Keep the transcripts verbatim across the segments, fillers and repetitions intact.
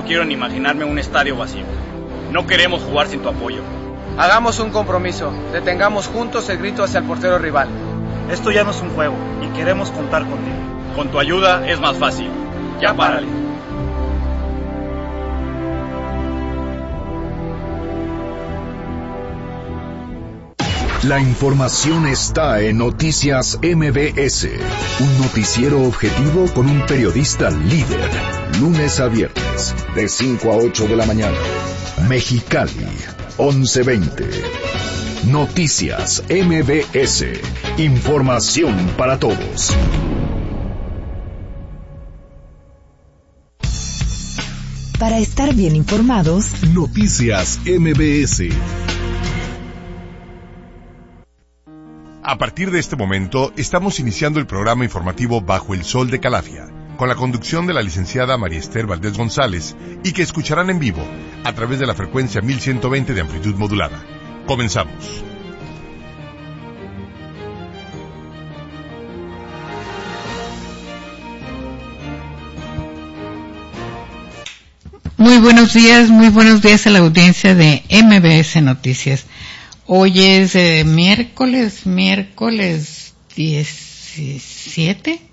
no quiero ni imaginarme un estadio vacío. No queremos jugar sin tu apoyo. Hagamos un compromiso. Detengamos juntos el grito hacia el portero rival. Esto ya no es un juego y queremos contar contigo. Con tu ayuda es más fácil. Ya párale. La información está en Noticias M B S, un noticiero objetivo con un periodista líder, lunes a viernes, de cinco a ocho de la mañana. Mexicali, once veinte. Noticias M B S, información para todos. Para estar bien informados, Noticias M B S. A partir de este momento, estamos iniciando el programa informativo Bajo el Sol de Calafia, con la conducción de la licenciada María Esther Valdés González, y que escucharán en vivo a través de la frecuencia mil ciento veinte de amplitud modulada. Comenzamos. Muy buenos días, muy buenos días a la audiencia de M B S Noticias. Hoy es eh, miércoles, miércoles diecisiete.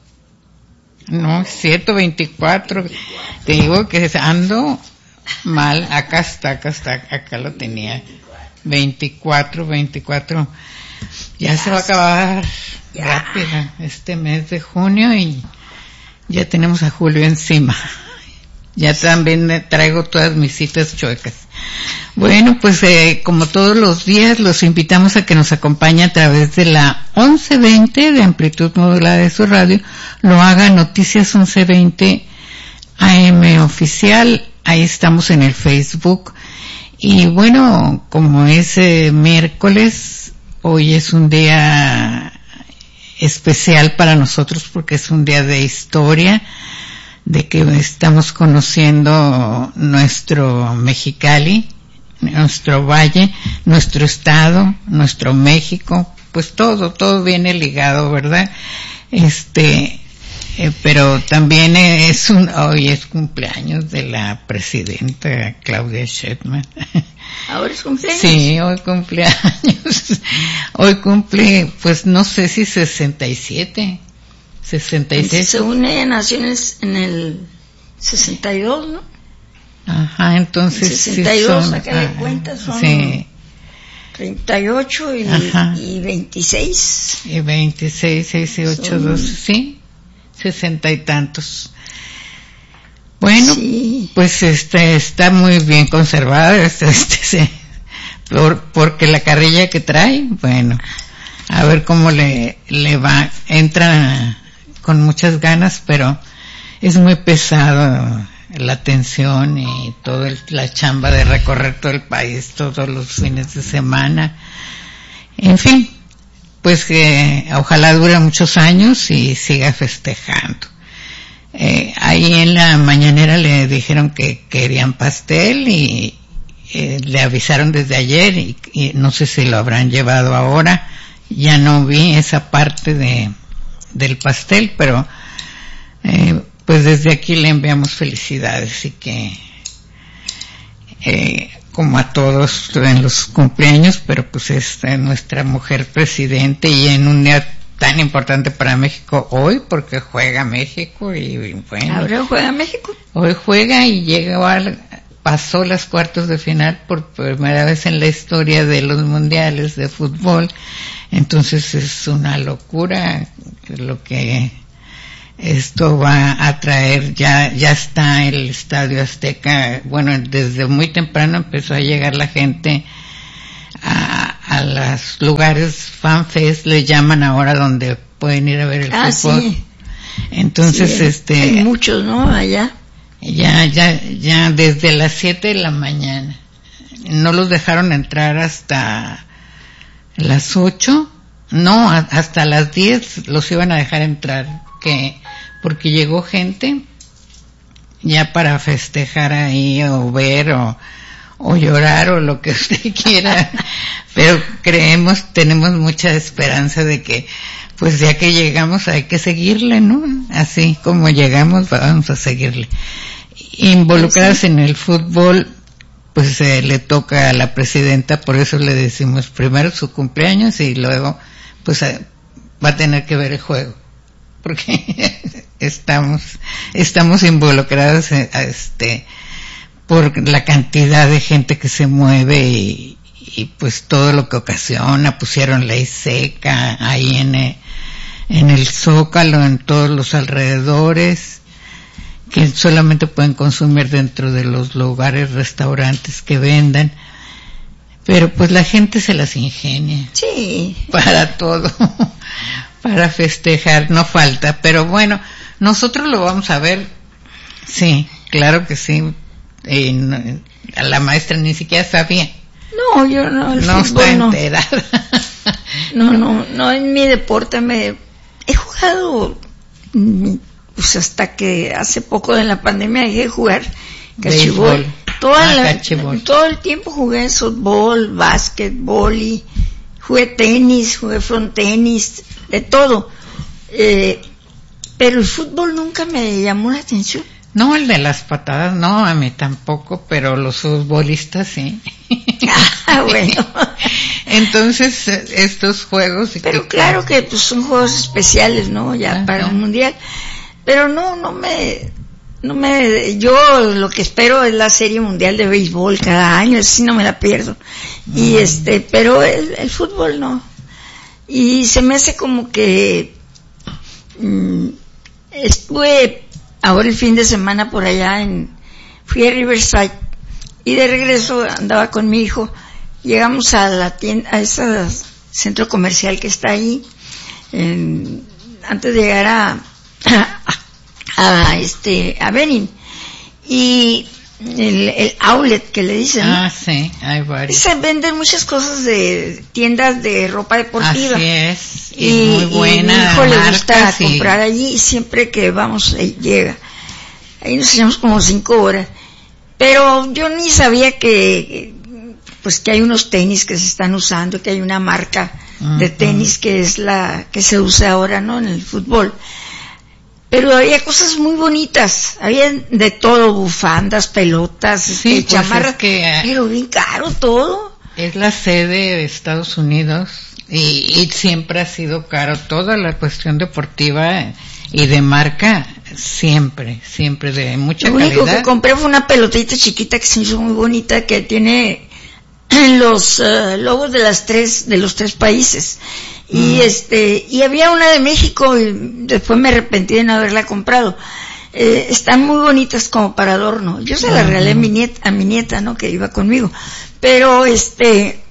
No, es cierto, veinticuatro. Te digo que ando mal. Acá está, acá está, acá lo tenía. veinticuatro, veinticuatro. Ya se va a acabar rápido este mes de junio y ya tenemos a julio encima. Ya también traigo todas mis citas chuecas. Bueno, pues eh, como todos los días, los invitamos a que nos acompañe a través de la once veinte de amplitud modulada de su radio. Lo haga Noticias once veinte A M Oficial. Ahí estamos en el Facebook. Y bueno, como es eh, miércoles, hoy es un día especial para nosotros porque es un día de historia, de que estamos conociendo nuestro Mexicali, nuestro valle, nuestro estado, nuestro México, pues todo, todo viene ligado, ¿verdad? Este, eh, pero también es un, hoy es cumpleaños de la presidenta Claudia Sheinbaum. ¿Ahora es cumpleaños? Sí, hoy cumpleaños. Hoy cumple, pues no sé si sesenta y siete. sesenta y seis. Según ella nació en el, en el sesenta y dos, ¿no? Ajá, entonces sesenta y dos, sí son, saca de ah, cuenta, son sí. treinta y ocho y, y veintiséis. Y veintiséis, seis y ocho, son... dos, sí, sesenta y tantos. Bueno, sí. Pues este está muy bien conservada, este, este, por, porque la carrilla que trae, bueno, a ver cómo le, le va, entra con muchas ganas, pero es muy pesado la tensión y toda la chamba de recorrer todo el país todos los fines de semana. En fin, pues que ojalá dure muchos años y siga festejando. Eh, ahí en la mañanera le dijeron que querían pastel y eh, le avisaron desde ayer y, y no sé si lo habrán llevado ahora. Ya no vi esa parte de del pastel, pero eh, pues desde aquí le enviamos felicidades y que eh, como a todos en los cumpleaños, pero pues es nuestra mujer presidente y en un día tan importante para México hoy porque juega México y bueno. ¿Ahora juega México? Hoy juega y llegó al, pasó las cuartos de final por primera vez en la historia de los mundiales de fútbol. Entonces es una locura lo que esto va a traer. Ya ya está el Estadio Azteca. Bueno, desde muy temprano empezó a llegar la gente a, a los lugares FanFest, le llaman ahora, donde pueden ir a ver el ah, fútbol. Sí. Entonces, sí, este, hay muchos, ¿no? Allá. Ya, ya, ya desde las siete de la mañana. No los dejaron entrar hasta las ocho. No, a, hasta las diez los iban a dejar entrar, que porque llegó gente ya para festejar ahí o ver o o llorar o lo que usted quiera, pero creemos, tenemos mucha esperanza de que pues ya que llegamos hay que seguirle, ¿no? Así como llegamos vamos a seguirle. involucradas sí. en el fútbol, pues eh, le toca a la presidenta, por eso le decimos primero su cumpleaños y luego pues eh, va a tener que ver el juego, porque estamos estamos involucrados en, este por la cantidad de gente que se mueve y, y pues todo lo que ocasiona. Pusieron ley seca ahí en el, en el Zócalo, en todos los alrededores, que solamente pueden consumir dentro de los lugares, restaurantes que vendan, pero pues la gente se las ingenia. Sí. Para todo, para festejar, no falta, pero bueno, nosotros lo vamos a ver, sí, claro que sí, eh, no, la maestra ni siquiera sabía. No, yo no, el no fútbol está no. enterada. No, no, no, en mi deporte me he jugado, pues hasta que hace poco de la pandemia dejé de jugar cachibol. Toda ah, la, cachibol. Todo el tiempo jugué softball, básquetbol, y jugué tenis, jugué frontenis, de todo. Eh, pero el fútbol nunca me llamó la atención. No, el de las patadas no, a mí tampoco, pero los futbolistas sí. Ah, bueno. Entonces, estos juegos... Pero que, claro que pues, son juegos especiales, ¿no? Ya ajá. para un mundial. Pero no, no me... no me Yo lo que espero es la Serie Mundial de Béisbol cada año, así no me la pierdo. Mm. Y este, pero el, el fútbol no. Y se me hace como que... Mmm, estuve... Ahora el fin de semana por allá en, fui a Riverside y de regreso andaba con mi hijo. Llegamos a la tienda, a ese centro comercial que está ahí, en, antes de llegar a, a, a este, a Benin. Y el, el outlet que le dicen. Ah, sí, hay varios. Se venden muchas cosas de tiendas de ropa deportiva. Así es. Y, y muy buena. Y mi hijo le gusta sí. comprar allí y siempre que vamos él llega. Ahí nos echamos como cinco horas. Pero yo ni sabía que, pues que hay unos tenis que se están usando, que hay una marca uh-huh. de tenis que es la que se usa ahora, ¿no? En el fútbol. Pero había cosas muy bonitas, había de todo, bufandas, pelotas, sí, este, pues chamarras, es que, pero bien caro todo. Es la sede de Estados Unidos y, y siempre ha sido caro toda la cuestión deportiva y de marca, siempre, siempre de mucha calidad. Lo único que compré fue una pelotita chiquita que se hizo muy bonita, que tiene los uh, logos de las tres, de los tres países. Y uh-huh. este, y había una de México y después me arrepentí de no haberla comprado. Eh, están muy bonitas como para adorno. Yo se las uh-huh. regalé a mi nieta, a mi nieta, ¿no? Que iba conmigo. Pero este,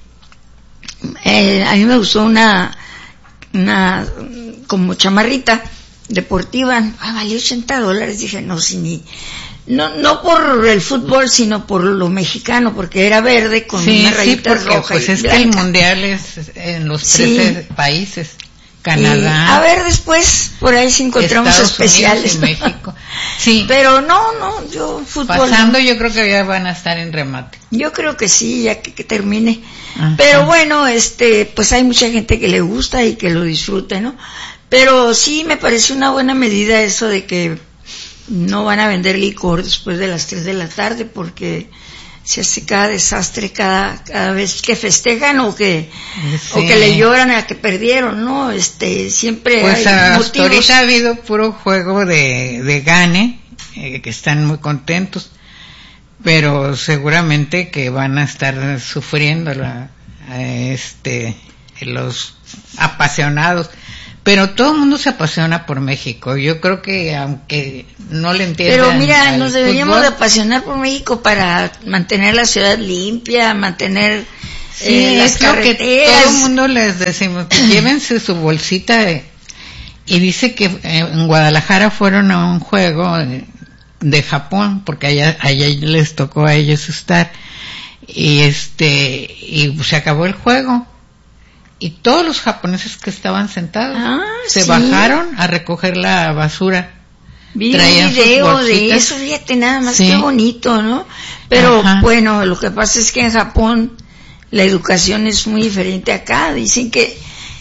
eh, a mí me gustó una, una, como chamarrita deportiva. Ah, valió ochenta dólares. Dije, no, si ni, no, no por el fútbol, sino por lo mexicano, porque era verde con sí, una rayita sí, roja. Pues y es blanca. que el mundial es en los trece sí. países. Canadá. Y, a ver, después, por ahí si encontramos Estados especiales. Unidos y México. Sí. Pero no, no, yo fútbol. Pasando, no. Yo creo que ya van a estar en remate. Yo creo que sí, ya que, que termine. Ajá. Pero bueno, este, pues hay mucha gente que le gusta y que lo disfrute, ¿no? Pero sí me parece una buena medida eso de que no van a vender licor después de las tres de la tarde, porque se hace cada desastre cada cada vez que festejan o que sí. o que le lloran a que perdieron, ¿no? Este, siempre pues hay hasta motivos. Ahorita ha habido puro juego de de gane, eh, que están muy contentos, pero seguramente que van a estar sufriendo la, este los apasionados. Pero todo el mundo se apasiona por México. Yo creo que aunque no le entiendan. Pero mira, nos deberíamos fútbol, de apasionar por México para mantener la ciudad limpia, mantener sí, eh, las es carreteras. Lo que todo el mundo les decimos, pues, llévense su bolsita de, y dice que en Guadalajara fueron a un juego de, de Japón, porque allá allá les tocó a ellos estar, y este y se acabó el juego. Y todos los japoneses que estaban sentados ah, se sí. bajaron a recoger la basura. Vi un video de eso, fíjate nada más, sí. Qué bonito, ¿no? Pero ajá. Bueno, lo que pasa es que en Japón la educación es muy diferente acá. Dicen que,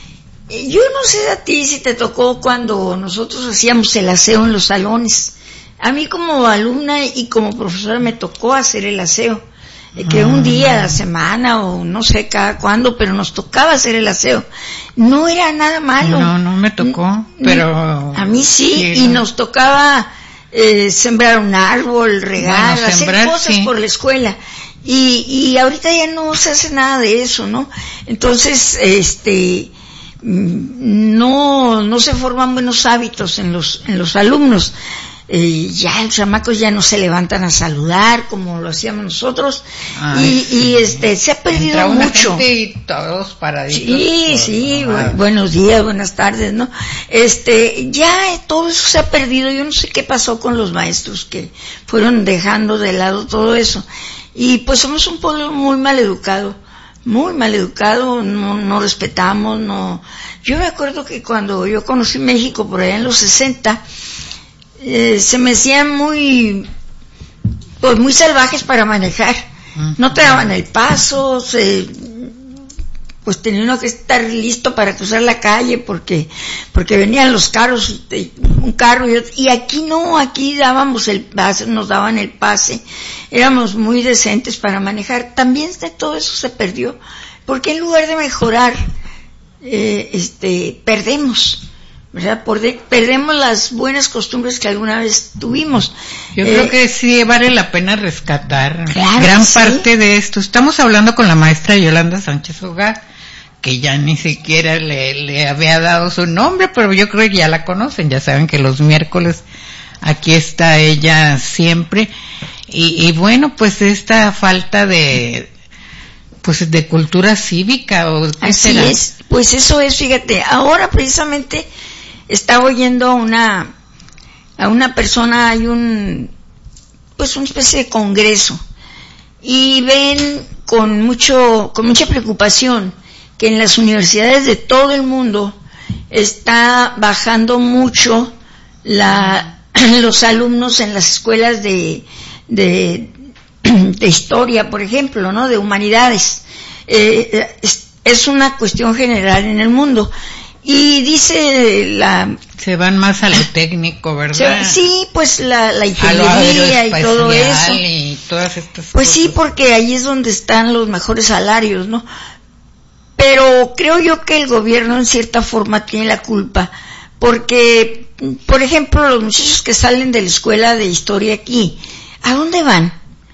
yo no sé a ti si te tocó cuando nosotros hacíamos el aseo en los salones. A mí como alumna y como profesora me tocó hacer el aseo, que un día a la semana o no sé cada cuándo, pero nos tocaba hacer el aseo. No era nada malo. No, no me tocó, pero... A mí sí, sí y no. Nos tocaba eh, sembrar un árbol, regar, bueno, hacer sembrar, cosas sí. por la escuela. Y, y ahorita ya no se hace nada de eso, ¿no? Entonces, este... no no se forman buenos hábitos en los en los alumnos. Eh, ya los chamacos ya no se levantan a saludar como lo hacíamos nosotros. Ay, y, y este se ha perdido Entra una mucho gente y todos paraditos. Sí, todos, sí, ¿no? bu- buenos días, buenas tardes, ¿no? Este, ya todo eso se ha perdido. Yo no sé qué pasó con los maestros que fueron dejando de lado todo eso. Y pues somos un pueblo muy mal educado. Muy mal educado, no, no respetamos, no. Yo me acuerdo que cuando yo conocí México por allá en los sesenta, eh, se me hacían muy, pues muy salvajes para manejar. No te daban el paso, se, pues tenía uno que estar listo para cruzar la calle porque, porque venían los carros, un carro y otro. Y aquí no, aquí dábamos el pase, nos daban el pase. Éramos muy decentes para manejar. También de todo eso se perdió, porque en lugar de mejorar, eh, este, perdemos, ¿verdad? Por de, perdemos las buenas costumbres que alguna vez tuvimos. Yo eh, creo que sí vale la pena rescatar claro, gran sí. parte de esto. Estamos hablando con la maestra Yolanda Sánchez Hogar, que ya ni siquiera le, le había dado su nombre, pero yo creo que ya la conocen, ya saben que los miércoles aquí está ella siempre. Y, y bueno, pues esta falta de, pues de cultura cívica o qué Así será. es, pues eso es, fíjate, ahora precisamente estaba oyendo a una, a una persona, hay un, pues una especie de congreso, y ven con mucho, con mucha preocupación que en las universidades de todo el mundo está bajando mucho la, los alumnos en las escuelas de, de, de historia, por ejemplo, ¿no? De humanidades. Eh, es, es una cuestión general en el mundo. Y dice la... Se van más a lo técnico, ¿verdad? Se, sí, pues la, la ingeniería y todo eso. Y todas estas pues cosas. sí, porque ahí es donde están los mejores salarios, ¿no? Pero creo yo que el gobierno en cierta forma tiene la culpa, porque, por ejemplo, los muchachos que salen de la escuela de historia aquí, ¿a dónde van?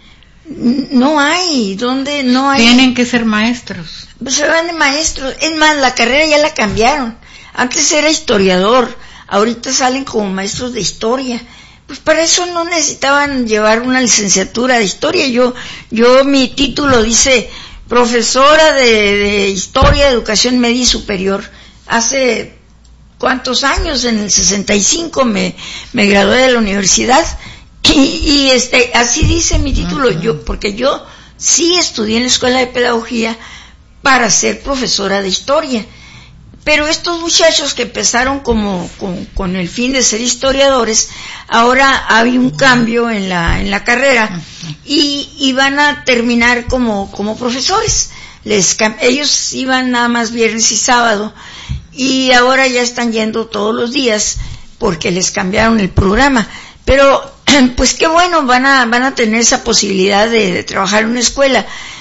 No hay, ¿dónde? No hay. Tienen que ser maestros. Pues se van de maestros. Es más, la carrera ya la cambiaron. Antes era historiador, ahorita salen como maestros de historia. Pues para eso no necesitaban llevar una licenciatura de historia. Yo, yo mi título dice profesora de, de historia, educación media y superior. Hace cuántos años, en el sesenta y cinco me, me gradué de la universidad. Y, y este, así dice mi título, uh-huh. yo, porque yo sí estudié en la escuela de pedagogía para ser profesora de historia. Pero estos muchachos que empezaron como con, con el fin de ser historiadores, ahora hay un cambio en la en la carrera y, y van a terminar como como profesores. Les ellos iban nada más viernes y sábado y ahora ya están yendo todos los días porque les cambiaron el programa. Pero pues qué bueno, van a van a tener esa posibilidad de, de trabajar en una escuela.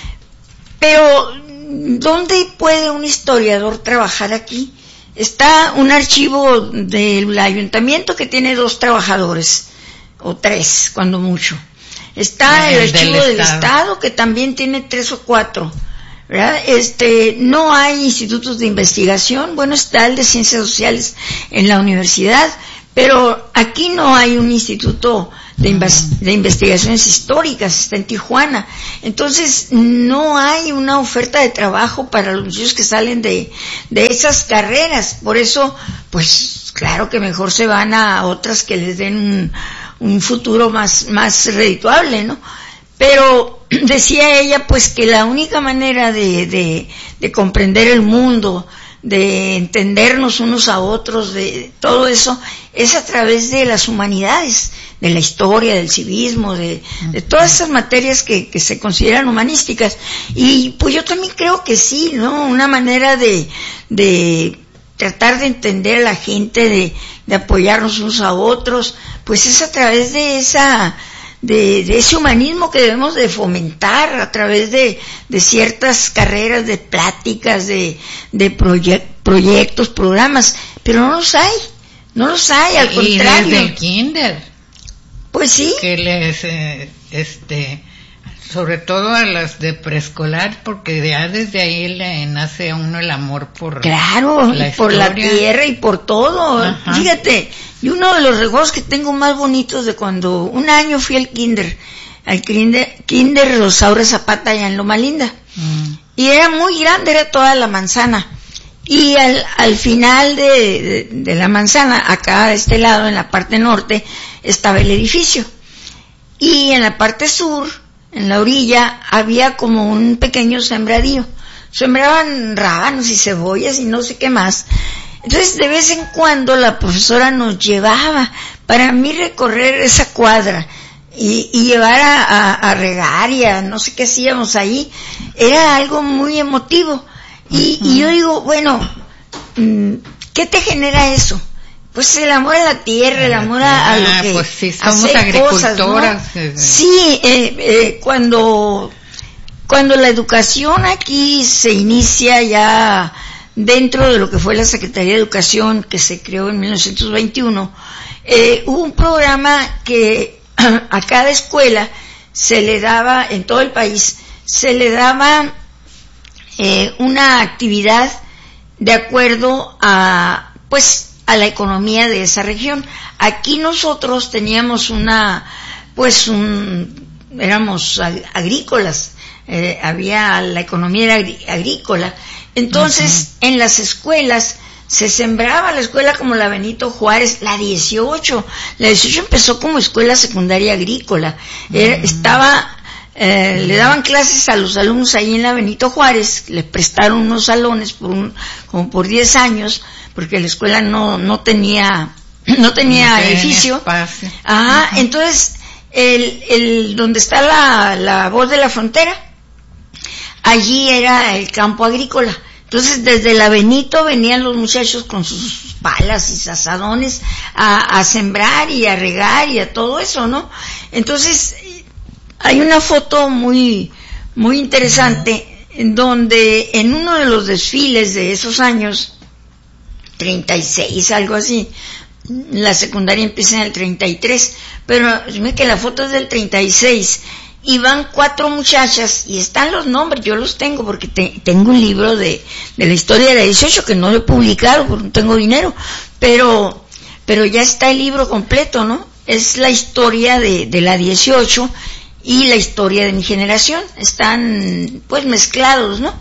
Pero ¿dónde puede un historiador trabajar aquí? Está un archivo del ayuntamiento que tiene dos trabajadores, o tres, cuando mucho. Está el, el archivo del, del estado. estado que también tiene tres o cuatro, ¿verdad? Este, no hay institutos de investigación. Bueno, está el de ciencias sociales en la universidad, pero aquí no hay un instituto de, inv- de investigaciones históricas, está en Tijuana. Entonces no hay una oferta de trabajo para los muchachos que salen de, de esas carreras. Por eso, pues claro que mejor se van a otras que les den un, un futuro más, más redituable, ¿no? Pero decía ella pues que la única manera de, de, de comprender el mundo, de entendernos unos a otros, de todo eso, es a través de las humanidades, de la historia, del civismo, de, de todas esas materias que, que se consideran humanísticas. Y pues yo también creo que sí, ¿no? Una manera de, de tratar de entender a la gente, de, de apoyarnos unos a otros, pues es a través de esa, de, de ese humanismo que debemos de fomentar, a través de, de ciertas carreras, de pláticas, de, de proye- proyectos, programas, pero no los hay, no los hay, al y contrario. desde el kinder. Pues sí. Que les, eh, este, sobre todo a las de preescolar, porque ya desde ahí le nace a uno el amor por claro, la por la historia. tierra y por todo. Ajá. Fíjate, y uno de los recuerdos que tengo más bonitos de cuando un año fui al kinder, al kinder, kinder Rosaura Zapata allá en Loma Linda, mm. y era muy grande, era toda la manzana, y al, al final de, de, de la manzana, acá de este lado, en la parte norte, estaba el edificio, y en la parte sur, en la orilla, había como un pequeño sembradío. Sembraban rábanos y cebollas y no sé qué más. Entonces, de vez en cuando la profesora nos llevaba para mí recorrer esa cuadra y, y llevar a, a, a regar y a no sé qué hacíamos ahí. Era algo muy emotivo. Y, uh-huh. y yo digo, bueno, ¿qué te genera eso? Pues el amor a la tierra, el amor a, a lo que... Ah, pues sí, somos agricultoras. Cosas, ¿no? Sí, eh, eh, cuando, cuando la educación aquí se inicia ya dentro de lo que fue la Secretaría de Educación, que se creó en mil novecientos veintiuno, eh, hubo un programa que a cada escuela se le daba, en todo el país, se le daba eh, una actividad de acuerdo a, pues, a la economía de esa región. Aquí nosotros teníamos una, pues un, éramos agrícolas, eh, había, la economía era agrícola, entonces uh-huh. en las escuelas se sembraba la escuela como la Benito Juárez, la dieciocho, la dieciocho empezó como escuela secundaria agrícola, era, uh-huh. estaba, eh, uh-huh. le daban clases a los alumnos ahí en la Benito Juárez, les prestaron unos salones por un, como por diez años, porque la escuela no no tenía no tenía no edificio. Espacio. Ajá, uh-huh. Entonces el el donde está la la voz de la frontera, allí era el campo agrícola. Entonces desde la Benito venían los muchachos con sus palas y azadones a, a sembrar y a regar y a todo eso, ¿no? Entonces hay una foto muy muy interesante uh-huh. en donde en uno de los desfiles de esos años treinta y seis, algo así. La secundaria empieza en el treinta y tres, pero dime que la foto es del treinta y seis y van cuatro muchachas y están los nombres, yo los tengo porque te, tengo un libro de, de la historia de la dieciocho que no lo he publicado porque no tengo dinero, pero pero ya está el libro completo, ¿no? Es la historia de, de la dieciocho y la historia de mi generación, están pues mezclados, ¿no?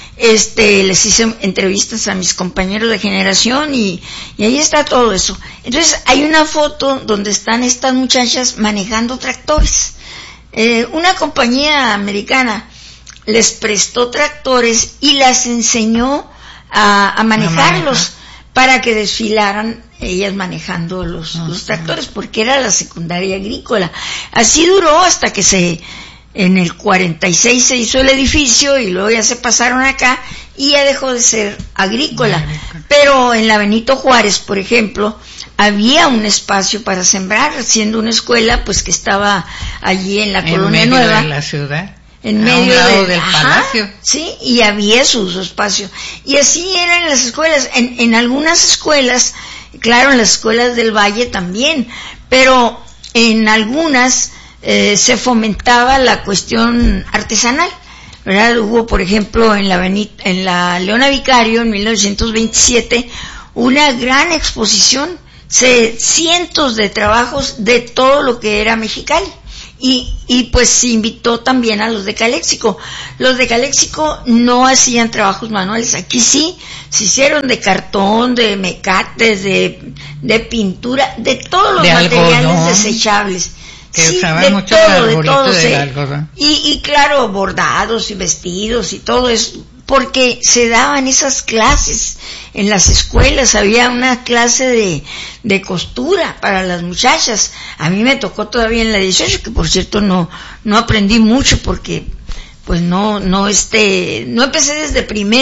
Este, les hice entrevistas a mis compañeros de generación y, y ahí está todo eso. Entonces hay una foto donde están estas muchachas manejando tractores. Eh, una compañía americana les prestó tractores y las enseñó a, a manejarlos para que desfilaran ellas manejando los, uh-huh. los tractores, porque era la secundaria agrícola. Así duró hasta que se... En el cuarenta y seis se hizo el edificio y luego ya se pasaron acá y ya dejó de ser agrícola. Pero en la Benito Juárez, por ejemplo, había un espacio para sembrar, siendo una escuela pues que estaba allí en la en Colonia medio Nueva. De la ciudad. En medio de, del ajá, palacio. Sí, y había su, su espacio. Y así eran las escuelas. En, en algunas escuelas, claro, en las escuelas del Valle también, pero en algunas... Eh, se fomentaba la cuestión artesanal, ¿verdad? Hubo, por ejemplo, en la Benit, en la Leona Vicario, en mil novecientos veintisiete, una gran exposición, se, cientos de trabajos de todo lo que era Mexicali. Y, y pues se invitó también a los de Caléxico. Los de Caléxico no hacían trabajos manuales, aquí sí, se hicieron de cartón, de mecates, de, de pintura, de todos los de materiales algodón. Desechables. Que sí, usaba de mucho todo, el de todo, del sí. algodón. Y, y claro, bordados y vestidos y todo eso, porque se daban esas clases en las escuelas, había una clase de, de costura para las muchachas. A mí me tocó todavía en la dieciocho, que por cierto no, no aprendí mucho porque, pues no, no este, no empecé desde primero,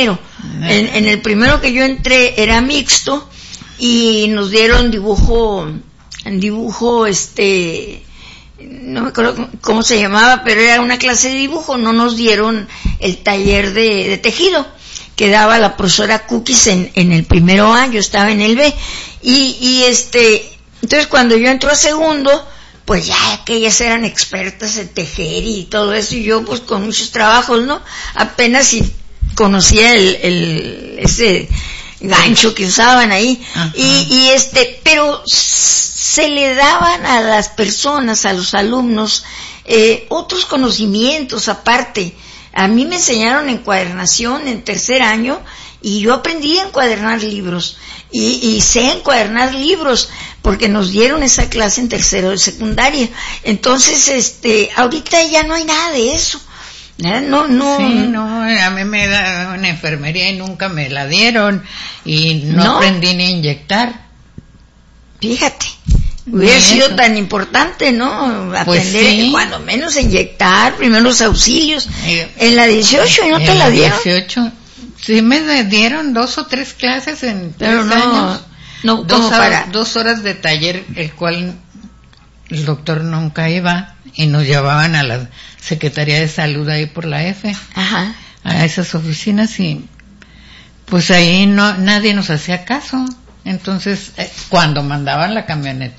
En, en el primero que yo entré era mixto y nos dieron dibujo, dibujo este, no me acuerdo cómo se llamaba, pero era una clase de dibujo, no nos dieron el taller de, de tejido que daba la profesora Cookies en, en el primero A, yo estaba en el B, y, y este, entonces cuando yo entro a segundo, pues ya aquellas eran expertas en tejer y todo eso, y yo pues con muchos trabajos, ¿no? Apenas si conocía el, el, ese gancho que usaban ahí, y, y este, pero se le daban a las personas, a los alumnos, eh, otros conocimientos aparte. A mí me enseñaron encuadernación en tercer año y yo aprendí a encuadernar libros y, y sé encuadernar libros porque nos dieron esa clase en tercero de secundaria. Entonces, este, ahorita ya no hay nada de eso. No, no. Sí, no, a mí me da una enfermería y nunca me la dieron y no, ¿no? aprendí ni a inyectar. Fíjate. Hubiera sido tan importante, ¿no? Aprender, pues sí. Cuando menos inyectar, primeros auxilios. En la dieciocho, ¿y no te la dieron? En la dieciocho, sí me dieron dos o tres clases en Pero tres no, años. No, dos horas, para... dos horas de taller, el cual el doctor nunca iba y nos llevaban a la Secretaría de Salud ahí por la F. Ajá. A esas oficinas y pues ahí no nadie nos hacía caso. Entonces, eh, cuando mandaban la camioneta,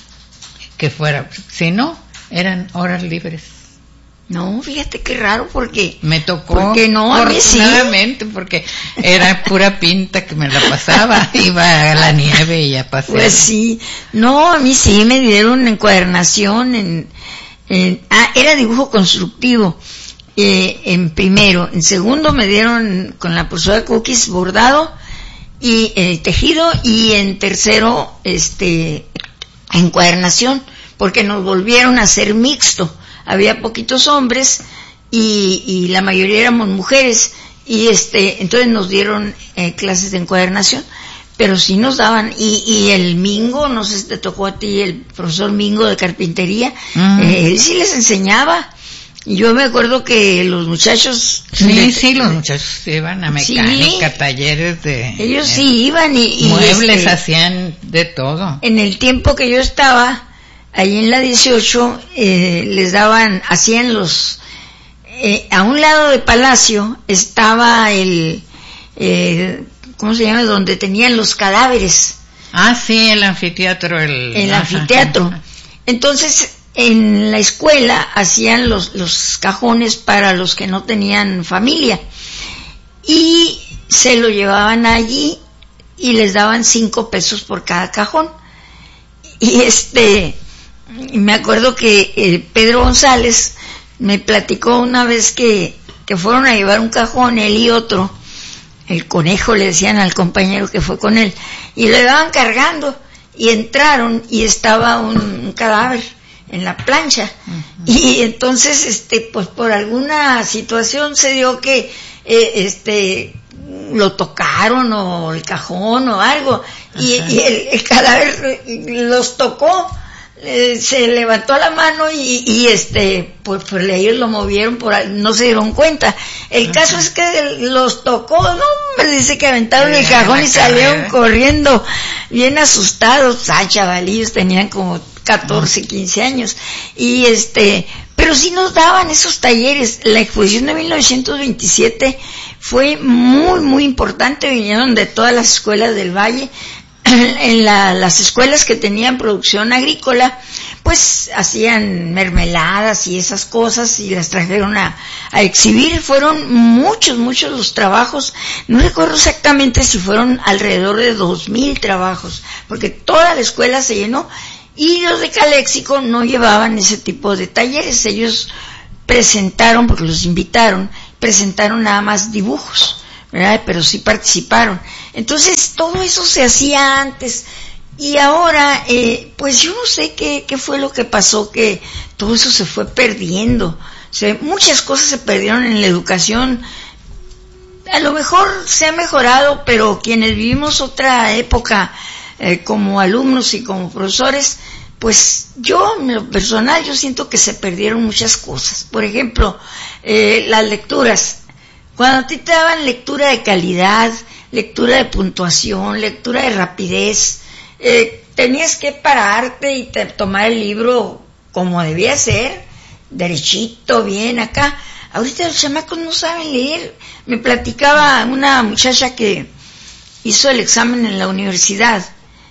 que fuera, si no, eran horas libres. No, fíjate qué raro, porque... Me tocó, porque no, afortunadamente, sí. Porque era pura pinta que me la pasaba, iba a la nieve y a pasear. Pues sí, no, a mí sí me dieron encuadernación, en, en ah, era dibujo constructivo, eh, en primero, en segundo me dieron con la profesora Cookies bordado, y eh, tejido, y en tercero este encuadernación, porque nos volvieron a hacer mixto, había poquitos hombres y, y la mayoría éramos mujeres, y este entonces nos dieron eh, clases de encuadernación, pero sí nos daban, y, y el Mingo, no sé si te tocó a ti el profesor Mingo de carpintería, uh-huh. eh, él sí les enseñaba. Yo me acuerdo que los muchachos... Sí, de, sí, los muchachos iban a mecánica, sí, talleres de... Ellos eh, sí iban y... y muebles, este, hacían de todo. En el tiempo que yo estaba, ahí en la dieciocho, eh, les daban, hacían los... Eh, a un lado de Palacio estaba el... Eh, ¿cómo se llama? Donde tenían los cadáveres. Ah, sí, el anfiteatro. El, el anfiteatro. Entonces... En la escuela hacían los, los cajones para los que no tenían familia y se lo llevaban allí y les daban cinco pesos por cada cajón. Y este, me acuerdo que eh, Pedro González me platicó una vez que, que fueron a llevar un cajón, él y otro, el conejo le decían al compañero que fue con él, y lo iban cargando y entraron y estaba un, un cadáver en la plancha, uh-huh. Y entonces este pues por alguna situación se dio que eh, este lo tocaron o el cajón o algo, y, y el, el cadáver los tocó, eh, se levantó la mano y, y este pues, pues ellos lo movieron, por no se dieron cuenta. El uh-huh. caso es que los tocó, no hombre, dice que aventaron el cajón y salieron corriendo bien asustados. Ah, chavalillos, tenían como catorce, quince años, y este, pero sí nos daban esos talleres. La exposición de mil novecientos veintisiete fue muy, muy importante, vinieron de todas las escuelas del Valle, en la, las escuelas que tenían producción agrícola, pues hacían mermeladas y esas cosas y las trajeron a, a exhibir. Fueron muchos, muchos los trabajos, no recuerdo exactamente si fueron alrededor de dos mil trabajos, porque toda la escuela se llenó. Y los de Caléxico no llevaban ese tipo de talleres, ellos presentaron, porque los invitaron, presentaron nada más dibujos, ¿verdad? Pero sí participaron. Entonces todo eso se hacía antes, y ahora, eh, pues yo no sé qué, qué fue lo que pasó, que todo eso se fue perdiendo. O sea, muchas cosas se perdieron en la educación. A lo mejor se ha mejorado, pero quienes vivimos otra época, Eh, como alumnos y como profesores, pues yo, en lo personal, yo siento que se perdieron muchas cosas. Por ejemplo, eh, las lecturas. Cuando a ti te daban lectura de calidad, lectura de puntuación, lectura de rapidez, eh, tenías que pararte y te, tomar el libro como debía ser, derechito, bien acá. Ahorita los chamacos no saben leer. Me platicaba una muchacha que hizo el examen en la universidad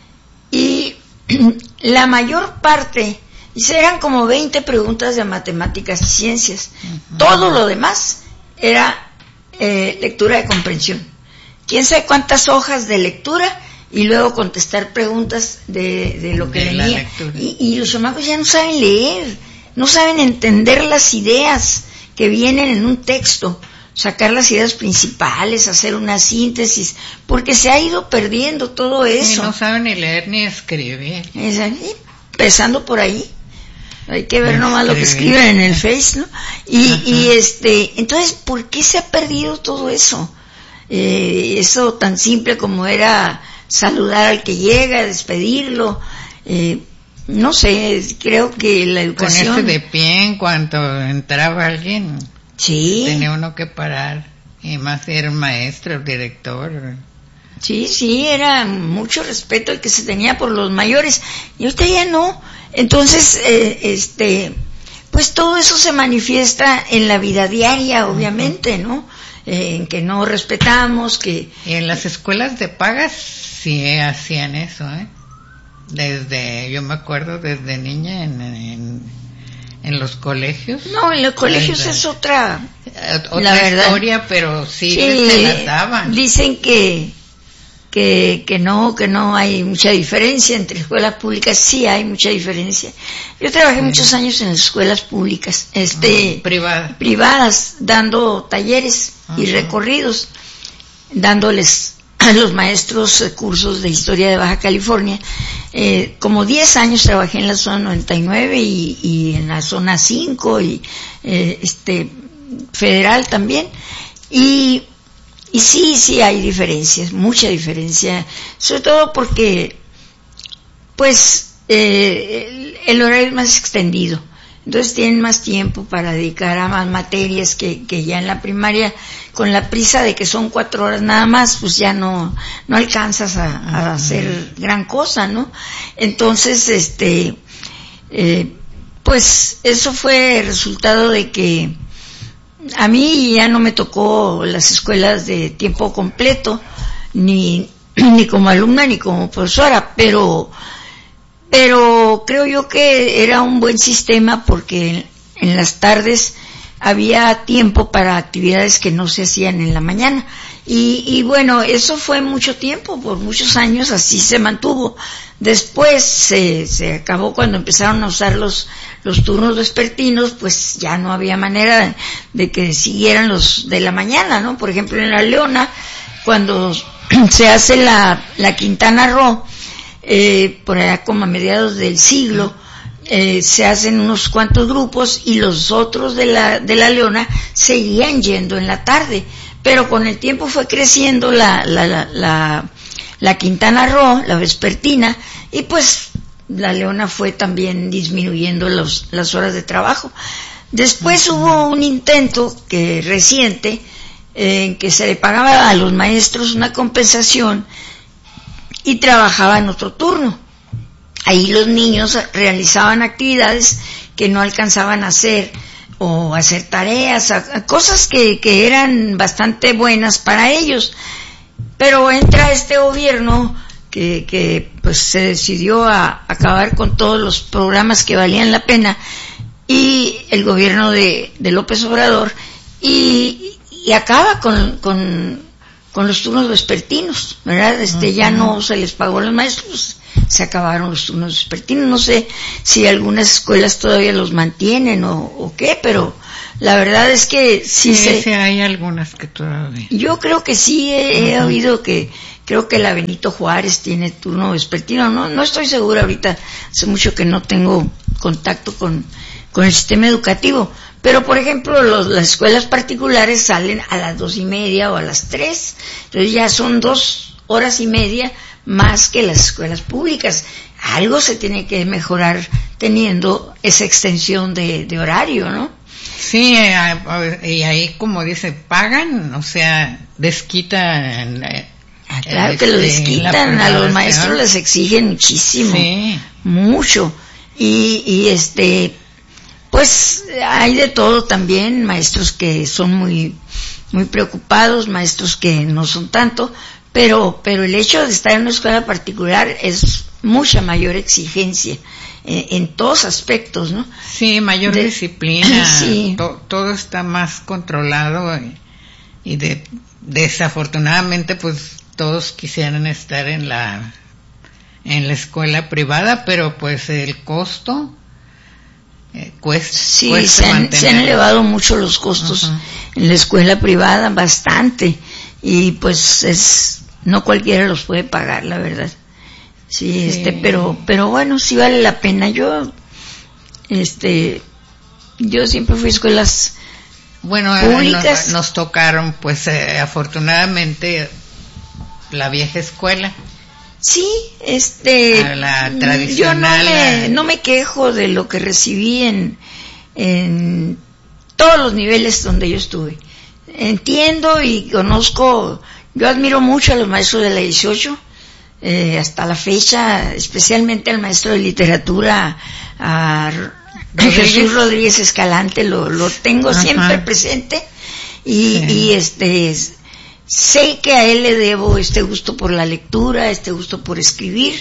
y la mayor parte, dice, eran como veinte preguntas de matemáticas y ciencias. Uh-huh. Todo lo demás era eh, lectura de comprensión. Quién sabe cuántas hojas de lectura y luego contestar preguntas de, de lo que venía. Y, y los chamacos ya no saben leer, no saben entender las ideas que vienen en un texto, sacar las ideas principales, hacer una síntesis, porque se ha ido perdiendo todo eso. Y no saben ni leer ni escribir. Es, empezando por ahí. Hay que ver nomás lo que escriben en el Face, ¿no? Y, y este, entonces, ¿por qué se ha perdido todo eso? Eh, eso tan simple como era saludar al que llega, despedirlo, eh, no sé, creo que la educación... Ponerse de pie en cuanto entraba alguien, sí, tenía uno que parar, y más si era el maestro, el director. Sí, sí, era mucho respeto el que se tenía por los mayores, y ahorita ya no. Entonces, eh, este, pues todo eso se manifiesta en la vida diaria, obviamente, ¿no? Eh, en que no respetamos, que... Y en las escuelas de pagas sí hacían eso, ¿eh? Desde, yo me acuerdo desde niña en, en, en los colegios. No, en los colegios desde, es otra, otra la verdad, historia, pero sí, sí se las daban. Dicen que, que, que no, que no hay mucha diferencia entre escuelas públicas. Sí hay mucha diferencia. Yo trabajé sí. muchos años en las escuelas públicas, este, uh, privadas. privadas, dando talleres uh-huh. y recorridos, dándoles a los maestros eh, cursos de historia de Baja California. Eh, como diez años trabajé en la zona noventa y nueve y, y en la zona cinco y eh, este federal también. Y, y sí, sí hay diferencias, mucha diferencia, sobre todo porque pues eh, el, el horario es más extendido. Entonces tienen más tiempo para dedicar a más materias que, que ya en la primaria, con la prisa de que son cuatro horas nada más, pues ya no, no alcanzas a, a hacer gran cosa, ¿no? Entonces, este, eh, pues eso fue resultado de que a mí ya no me tocó las escuelas de tiempo completo, ni, ni como alumna ni como profesora, pero Pero creo yo que era un buen sistema porque en las tardes había tiempo para actividades que no se hacían en la mañana. Y, y bueno, eso fue mucho tiempo, por muchos años así se mantuvo. Después se, se acabó cuando empezaron a usar los, los turnos vespertinos, pues ya no había manera de que siguieran los de la mañana, ¿no? Por ejemplo, en La Leona, cuando se hace la, la Quintana Roo, Eh, por allá como a mediados del siglo, eh, se hacen unos cuantos grupos y los otros de la, de la Leona seguían yendo en la tarde, pero con el tiempo fue creciendo la, la, la, la, la Quintana Roo, la vespertina, y pues la Leona fue también disminuyendo los, las horas de trabajo. Después uh-huh. hubo un intento que reciente eh, en que se le pagaba a los maestros una compensación y trabajaba en otro turno. Ahí los niños realizaban actividades que no alcanzaban a hacer, o hacer tareas, a, a cosas que, que eran bastante buenas para ellos. Pero entra este gobierno que, que pues se decidió a acabar con todos los programas que valían la pena, y el gobierno de, de López Obrador, y, y acaba con, con con los turnos vespertinos, ¿verdad? Este, uh-huh. ya no se les pagó a los maestros, se acabaron los turnos vespertinos. No sé si algunas escuelas todavía los mantienen o, o qué, pero la verdad es que sí, sí se... Sí, hay algunas que todavía. Yo creo que sí, he, uh-huh. he oído que, creo que la Benito Juárez tiene turno vespertino, no, no estoy segura ahorita, hace mucho que no tengo contacto con, con el sistema educativo. Pero, por ejemplo, los, las escuelas particulares salen a las dos y media o a las tres. Entonces ya son dos horas y media más que las escuelas públicas. Algo se tiene que mejorar teniendo esa extensión de, de horario, ¿no? Sí, y ahí como dice, pagan, o sea, desquitan. Ah, claro que lo desquitan, a los maestros les exigen muchísimo, sí. mucho. Y, y este, pues hay de todo también, maestros que son muy, muy preocupados, maestros que no son tanto, pero, pero el hecho de estar en una escuela particular es mucha mayor exigencia. En todos aspectos, ¿no? Sí, mayor de, disciplina, sí. To, todo está más controlado y, y de, desafortunadamente pues todos quisieran estar en la en la escuela privada, pero pues el costo eh, cuesta, sí, cuesta se han, se han elevado mucho los costos uh-huh. en la escuela privada, bastante, y pues es no cualquiera los puede pagar, la verdad. Sí, sí, este, pero, pero bueno, sí vale la pena. Yo, este, yo siempre fui a escuelas bueno, públicas. Nos, nos tocaron, pues, eh, afortunadamente, la vieja escuela. Sí, este, a la tradicional. Yo no me, no me quejo de lo que recibí en, en todos los niveles donde yo estuve. Entiendo y conozco, yo admiro mucho a los maestros de la dieciocho. Eh, hasta la fecha, especialmente al maestro de literatura, a Jesús Rodríguez Escalante, lo, lo tengo Ajá. siempre presente y, sí. y este sé que a él le debo este gusto por la lectura, este gusto por escribir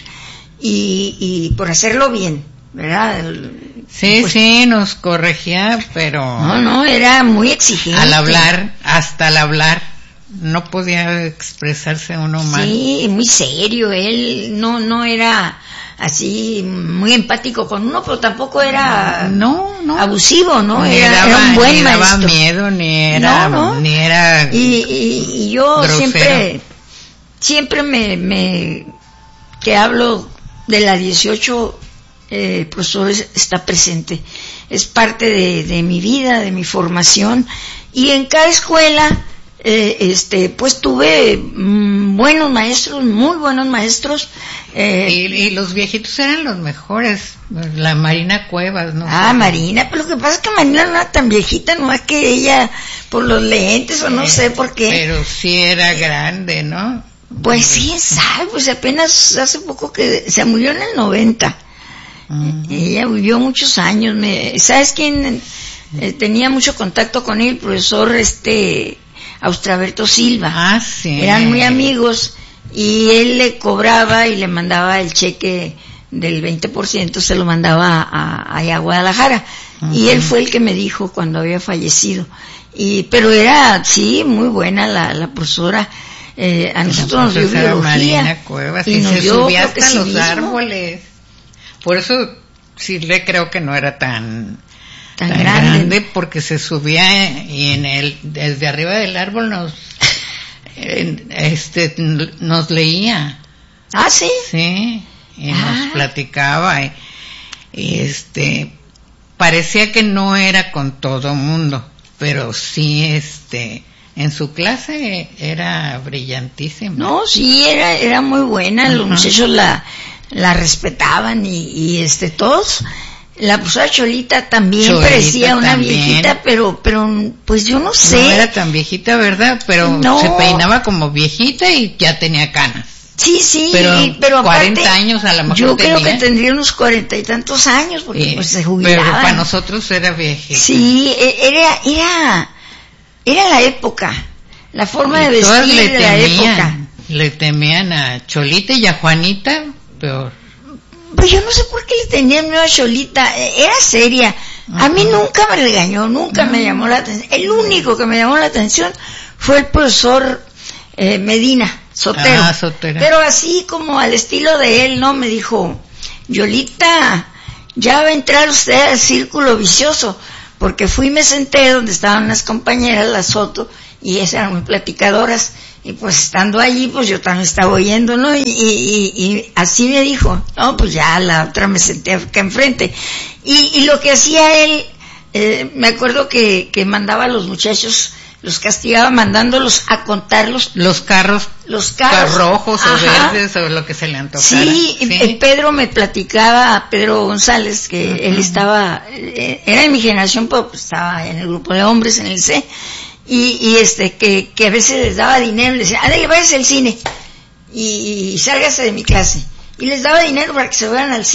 y, y por hacerlo bien, ¿verdad? Sí, pues, sí, nos corregía, pero no, no, era muy exigente. Al hablar, hasta al hablar. No podía expresarse uno mal. Sí, muy serio, él no no era así muy empático con uno, pero tampoco era no, no. abusivo, ¿no? Ni era, daba, era un buen ni maestro. Daba miedo, ni era, no, no. ni era y, y, y yo grosero. siempre, siempre me, me, que hablo de la dieciocho, eh, el profesor está presente, es parte de, de mi vida, de mi formación, y en cada escuela Eh, este pues tuve mmm, buenos maestros, muy buenos maestros eh, y, y los viejitos eran los mejores, la Marina Cuevas, ¿no? Ah, Marina, pero lo que pasa es que Marina no era tan viejita, no es que ella por los lentes o no eh, sé por qué, pero sí era grande, ¿no? Pues sí, sabe, pues apenas hace poco que se murió en el noventa. Uh-huh. Ella vivió muchos años. Me, ¿sabes quién eh, tenía mucho contacto con él? El profesor este Austraberto Silva. Ah, sí. Eran muy amigos y él le cobraba y le mandaba el cheque del veinte por ciento, se lo mandaba a, a, a Guadalajara. Uh-huh. Y él fue el que me dijo cuando había fallecido. Y pero era, sí, muy buena la, la profesora. Eh, a nosotros nos dio biología Cuevas, y, y nos se dio subía hasta sí los mismo. árboles. Por eso sí le creo que no era tan tan, tan grande. grande, porque se subía y en el desde arriba del árbol nos eh, este nos leía. Ah, sí. Sí, y ah. nos platicaba y, y este parecía que no era con todo mundo, pero sí este en su clase era brillantísima. No, sí, era era muy buena, uh-huh. Los muchachos la la respetaban y, y este todos. La profesora Cholita también Cholita parecía una también. viejita, pero pero pues yo no sé. No era tan viejita, ¿verdad? Pero no. Se peinaba como viejita y ya tenía canas. Sí, sí, pero, y, pero cuarenta aparte, años a lo mejor yo tenía. creo que tendría unos cuarenta y tantos años, porque sí, pues se jubilaban. Pero para nosotros era viejita. Sí, era era era la época, la forma y de vestir de temían, la época. Le temían a Cholita y a Juanita, peor. Pues yo no sé por qué le tenían miedo a Cholita, era seria. A mí nunca me regañó, nunca no. me llamó la atención. El único que me llamó la atención fue el profesor eh, Medina, Sotero. Ah, Sotero. Pero así como al estilo de él, ¿no? Me dijo, Yolita, ya va a entrar usted al círculo vicioso. Porque fui y me senté donde estaban unas compañeras, las Soto, y ellas eran muy platicadoras. Y pues estando allí, pues yo también estaba oyendo, ¿no? Y, y, y, y así me dijo, no, pues ya la otra me senté acá enfrente. Y, y lo que hacía él, eh, me acuerdo que, que mandaba a los muchachos los castigaba mandándolos a contar los, los carros, los carros rojos Ajá. o verdes o lo que se le antojara. Sí, sí. Pedro me platicaba, Pedro González, que uh-huh. él estaba, era de mi generación, pero pues estaba en el grupo de hombres en el C, y, y este, que, que a veces les daba dinero, les decía, ándale, váyase al cine, y, y sálgase de mi clase, y les daba dinero para que se fueran al cine.